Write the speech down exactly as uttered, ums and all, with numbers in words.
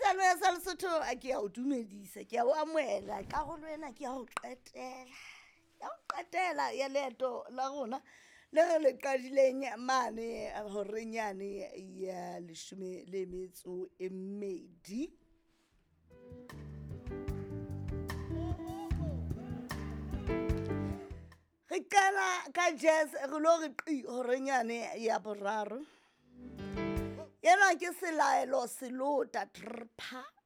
Kgahlano ya sa Lesotho a ke ya o dumedisa ke ya o amohela ka go lwena ke ya o qetela ya o qetela ya leeto la rona le re le qadileng mane horenyane ya leshome le metso e mmedi re qala ka jazz re lo re qi horenyane ya boraro yana ke selaelo selota trpa